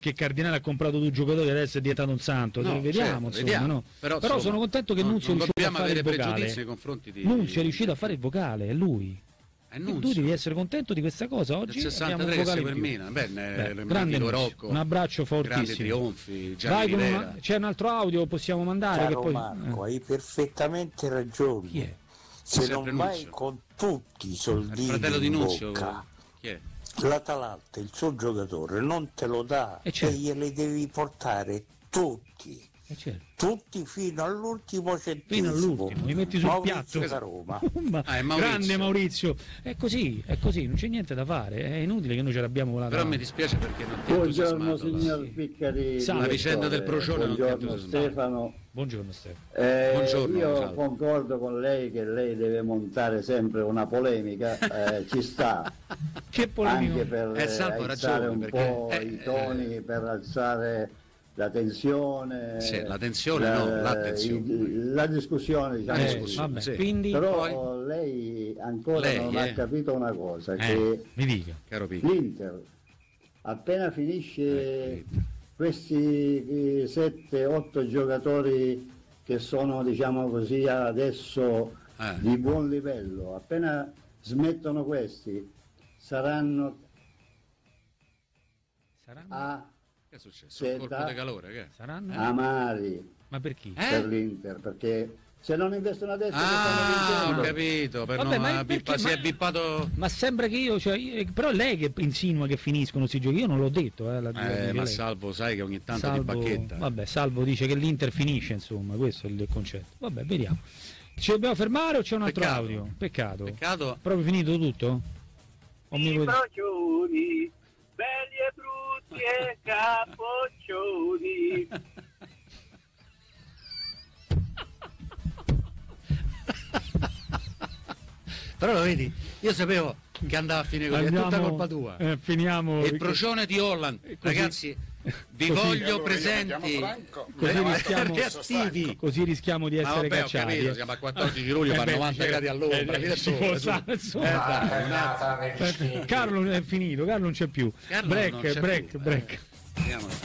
che Cardinale ha comprato 2 giocatori e adesso è diventato un santo, No, vediamo, certo, insomma, vediamo. no? Però insomma, sono contento che Nunzio è riuscito a fare il vocale. nei confronti di Nunzio è riuscito a fare il vocale, è lui. Tu devi essere contento di questa cosa. Oggi il 63 abbiamo un vocale per in più. grande Rocco, un abbraccio fortissimo. Grandi trionfi, Gianni Rivera. C'è un altro audio, possiamo mandare? Caro che poi... Marco, hai perfettamente ragione. Chi è? Se non vai con tutti i soldini fratello di in Nunzio. bocca, Chi è? l'Atalanta, il suo giocatore, non te lo dà e glieli devi portare tutti. Certo. Tutti fino all'ultimo centesimo. Fino all'ultimo, li metti sul Maurizio piatto. da Roma. Grande Maurizio. È così, non c'è niente da fare, è inutile che noi ce l'abbiamo la. Però mi dispiace perché non ti Buongiorno signor Piccari. La vicenda del procione non ti ha Buongiorno Stefano. Buongiorno Stefano. Buongiorno, io salve. concordo con lei che lei deve montare sempre una polemica, ci sta. Che polemica? Anche per Salvo alzare ragione, un po' i toni, per alzare la tensione. Sì, la tensione l'attenzione. La discussione, diciamo così. Vabbè, sì. quindi Però poi... lei ancora non ha capito una cosa, che mi dica. Caro Piccolo. l'Inter appena finisce questi 7-8 giocatori che sono, diciamo così, adesso di buon livello, appena smettono questi saranno Che è successo? Un colpo di calore, che? Saranno amari. Ma per chi? Per l'Inter, perché se non investono adesso ho capito, si è bippato. Ma sembra che io, però è lei che insinua che finiscono questi giochi, io non l'ho detto, ma Salvo sai che ogni tanto ti bacchetta. Vabbè, Salvo dice che l'Inter finisce, insomma, questo è il concetto. Vabbè, vediamo. Ci dobbiamo fermare o c'è un altro audio? Peccato. Proprio finito tutto? I procioni, belli e brutti e capoccioni. Però lo vedi, io sapevo che andava a finire così, è tutta colpa tua. Finiamo. Il procione di Holland, ragazzi, vi voglio presenti. Così rischiamo di essere cacciati. Ho capito, siamo a 14 luglio, fa 90 gradi all'ombra. Carlo è finito, Carlo non c'è più. Break.